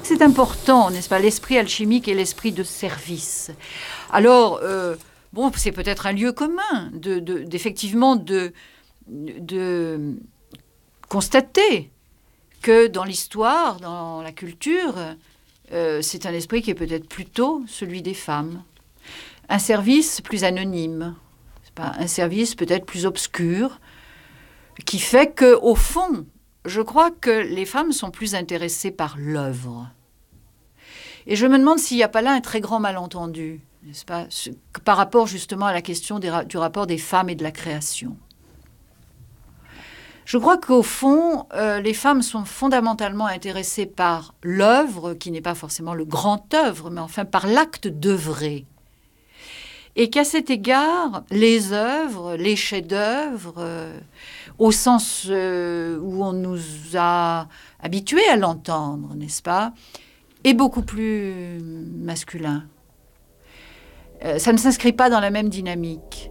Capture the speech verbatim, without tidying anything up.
c'est important, n'est-ce pas, l'esprit alchimique et l'esprit de service. Alors, euh, bon, c'est peut-être un lieu commun, de, de, d'effectivement, de, de constater que dans l'histoire, dans la culture, euh, c'est un esprit qui est peut-être plutôt celui des femmes. Un service plus anonyme, c'est pas, un service peut-être plus obscur, qui fait qu'au fond, je crois que les femmes sont plus intéressées par l'œuvre. Et je me demande s'il n'y a pas là un très grand malentendu, n'est-ce pas, par rapport justement à la question des, du rapport des femmes et de la création. Je crois qu'au fond, euh, les femmes sont fondamentalement intéressées par l'œuvre, qui n'est pas forcément le grand œuvre, mais enfin par l'acte d'œuvrer. Et qu'à cet égard, les œuvres, les chefs-d'œuvre, euh, au sens euh, où on nous a habitués à l'entendre, n'est-ce pas, est beaucoup plus masculin. Euh, ça ne s'inscrit pas dans la même dynamique.